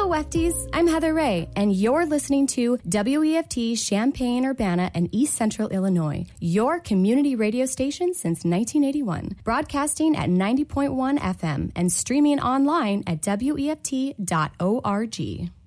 Wefties, I'm Heather Ray, and you're listening to WEFT Champaign-Urbana and East Central Illinois, your community radio station since 1981, broadcasting at 90.1 FM and streaming online at WEFT.org.